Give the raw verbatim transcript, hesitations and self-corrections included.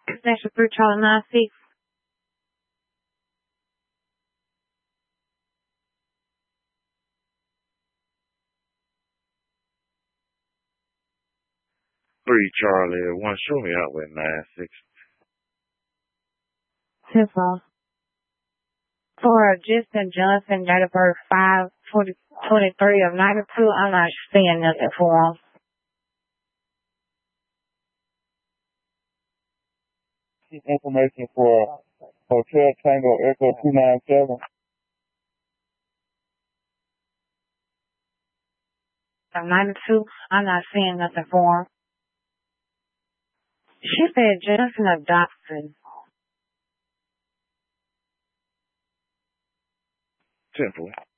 Connection through Charlie nine six. Three Charlie one. Show me out with nine six. Simple. For Justin Johnson, date of birth five twenty twenty three of ninety two. I'm not seeing nothing for him. Information for Hotel Tango Echo two nine seven. Of ninety two. I'm not seeing nothing for him. She said Johnson of Dobson. Temple.